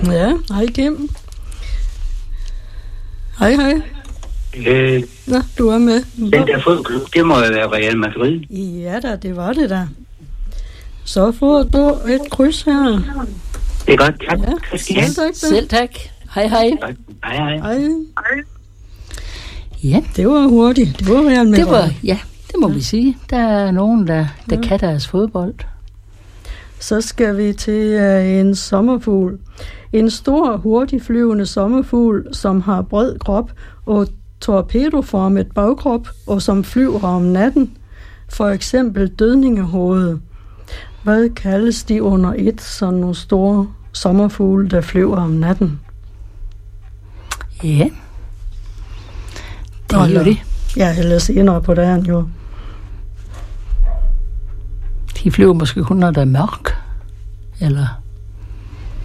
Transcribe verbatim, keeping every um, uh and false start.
Ja, hej Kim. Hej, hej. Øh, Nå, du er med. den der fodboldklub, det må jo være Real Madrid. Ja da, det var det da. Så får du et kryds her. Det er godt, tak. Ja, selv tak. Selv tak. Hej, hej. Hej, hej. Hej. Ja, Det var hurtigt. Det var Real Madrid. det var, ja, det må ja. vi sige. Der er nogen, der, der ja. kan deres fodbold. Så skal vi til uh, en sommerfugl. En stor, hurtigflyvende sommerfugl, som har bred krop og torpedoformet bagkrop, og som flyver om natten. For eksempel dødningehoved. Hvad kaldes de under et, sådan nogle store sommerfugle, der flyver om natten? Ja, det er jo det. Ja, eller senere på dagen jo. De flyver måske kun, når der er mørk. Eller...